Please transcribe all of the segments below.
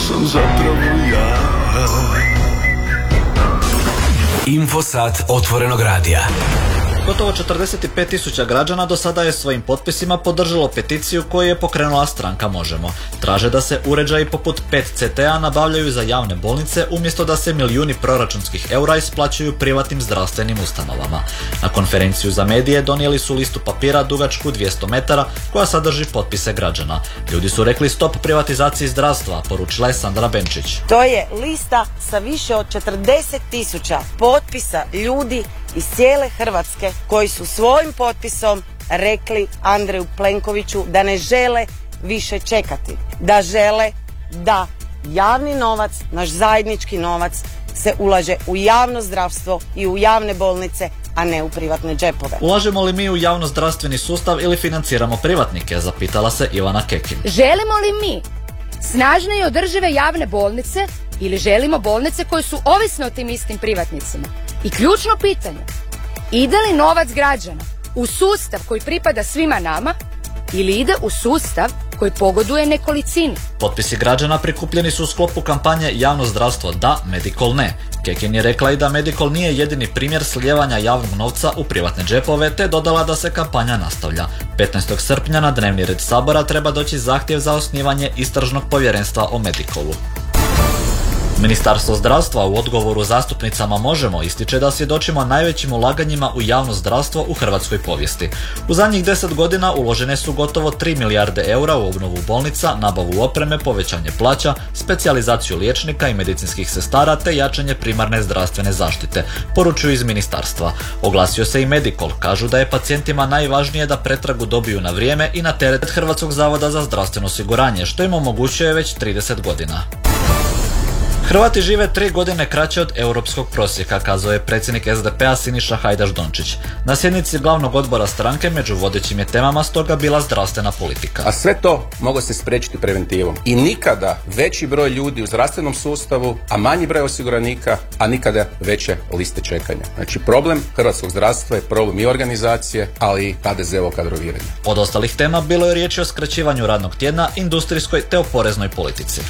sam zapravo ja. Infosat otvorenog radija. Gotovo 45.000 građana do sada je svojim potpisima podržalo peticiju koju je pokrenula stranka Možemo. Traže da se uređaji poput 5 CT-a nabavljaju za javne bolnice umjesto da se milijuni proračunskih eura isplaćuju privatnim zdravstvenim ustanovama. Na konferenciju za medije donijeli su listu papira dugačku 200 metara koja sadrži potpise građana. Ljudi su rekli stop privatizaciji zdravstva, poručila je Sandra Benčić. To je lista sa više od 40.000 potpisa ljudi iz cijele Hrvatske koji su svojim potpisom rekli Andreju Plenkoviću da ne žele više čekati, da žele da javni novac, naš zajednički novac, se ulaže u javno zdravstvo i u javne bolnice, a ne u privatne džepove. Ulažemo li mi u javno zdravstveni sustav ili financiramo privatnike, zapitala se Ivana Kekin. Želimo li mi snažne i održive javne bolnice ili želimo bolnice koje su ovisne o tim istim privatnicima? I ključno pitanje, ide li novac građana u sustav koji pripada svima nama ili ide u sustav koji pogoduje nekolicini? Potpisi građana prikupljeni su u sklopu kampanje Javno zdravstvo da, Medikol ne. Kekin je rekla i da Medikol nije jedini primjer slijevanja javnog novca u privatne džepove, te dodala da se kampanja nastavlja. 15. srpnja na dnevni red Sabora treba doći zahtjev za osnivanje istražnog povjerenstva o Medikolu. Ministarstvo zdravstva u odgovoru zastupnicama Možemo ističe da svjedočimo najvećim ulaganjima u javno zdravstvo u hrvatskoj povijesti. U zadnjih 10 godina uložene su gotovo 3 milijarde eura u obnovu bolnica, nabavu opreme, povećanje plaća, specijalizaciju liječnika i medicinskih sestara te jačanje primarne zdravstvene zaštite, poručuju iz ministarstva. Oglasio se i Medikol, kažu da je pacijentima najvažnije da pretragu dobiju na vrijeme i na teret Hrvatskog zavoda za zdravstveno osiguranje, što im omogućuje već 30 godina. Hrvati žive 3 godine kraće od europskog prosjeka, kazao je predsjednik SDP-a Siniša Hajdaš Dončić. Na sjednici glavnog odbora stranke među vodećim je temama stoga bila zdravstvena politika. A sve to moglo se spriječiti preventivom. I nikada veći broj ljudi u zdravstvenom sustavu, a manji broj osiguranika, a nikada veće liste čekanja. Znači problem hrvatskog zdravstva je problem i organizacije, ali i HDZ-ovo kadroviranje. Od ostalih tema bilo je riječ o skraćivanju radnog tjedna, industrijskoj te o poreznoj politici.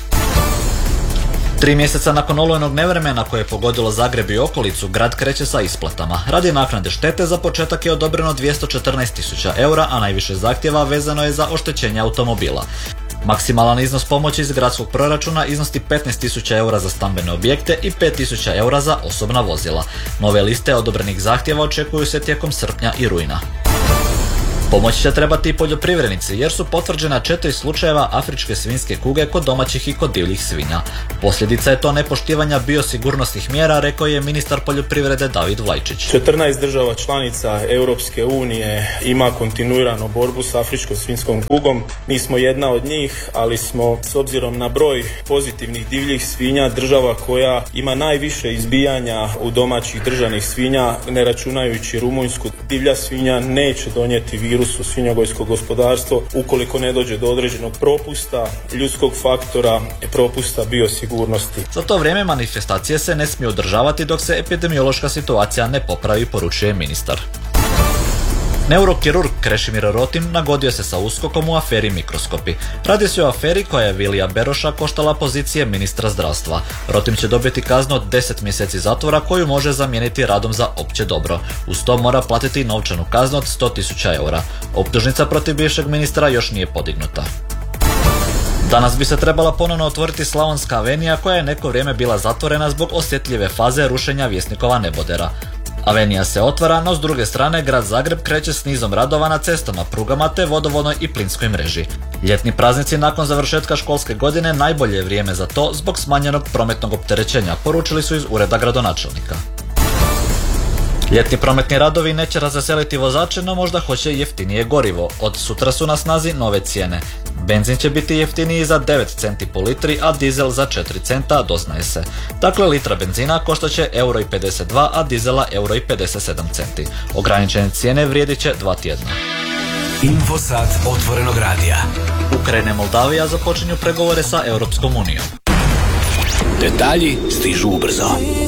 3 mjeseca nakon olujnog nevremena koje je pogodilo Zagreb i okolicu, grad kreće sa isplatama. Radi naknade štete za početak je odobreno 214.000 eura, a najviše zahtjeva vezano je za oštećenje automobila. Maksimalan iznos pomoći iz gradskog proračuna iznosi 15.000 eura za stambene objekte i 5.000 eura za osobna vozila. Nove liste odobrenih zahtjeva očekuju se tijekom srpnja i rujna. Pomoć će trebati i poljoprivrednici jer su potvrđena 4 slučajeva afričke svinjske kuge kod domaćih i kod divljih svinja. Posljedica je to nepoštivanja biosigurnosnih mjera, rekao je ministar poljoprivrede David Vlajčić. 14 država članica Europske unije ima kontinuirano borbu s afričkom svinjskom kugom. Mi smo jedna od njih, ali smo s obzirom na broj pozitivnih divljih svinja država koja ima najviše izbijanja u domaćih državnih svinja, ne računajući Rumunjsku. Divlja svinja neće donijeti virus u svinjogojsko gospodarstvo ukoliko ne dođe do određenog propusta, ljudskog faktora, propusta biosigurnosti. Za to vrijeme manifestacije se ne smiju održavati dok se epidemiološka situacija ne popravi, poručuje ministar. Neurokirurg Krešimir Rotim nagodio se sa USKOK-om u aferi Mikroskopi. Radi se o aferi koja je Vilija Beroša koštala pozicije ministra zdravstva. Rotim će dobiti kaznu od 10 mjeseci zatvora koju može zamijeniti radom za opće dobro. Uz to mora platiti novčanu kaznu od 100.000 eura. Optužnica protiv bivšeg ministra još nije podignuta. Danas bi se trebala ponovno otvoriti Slavonska avenija koja je neko vrijeme bila zatvorena zbog osjetljive faze rušenja Vjesnikova nebodera. Avenija se otvara, no s druge strane grad Zagreb kreće s nizom radova na cestama, prugama te vodovodnoj i plinskoj mreži. Ljetni praznici nakon završetka školske godine najbolje je vrijeme za to zbog smanjenog prometnog opterećenja, poručili su iz ureda gradonačelnika. Ljetni prometni radovi neće razveseliti vozače, no možda hoće jeftinije gorivo. Od sutra su na snazi nove cijene. Benzin će biti jeftiniji za 9 centi po litri, a dizel za 4 centa, doznaje se. Dakle, litra benzina koštaće €1,52, a dizela €1,57 centi. Ograničene cijene vrijedit će 2 tjedna. Infosat otvorenog radija. Ukrajina i Moldavija započinju pregovore sa Europskom unijom. Detalji stižu ubrzo.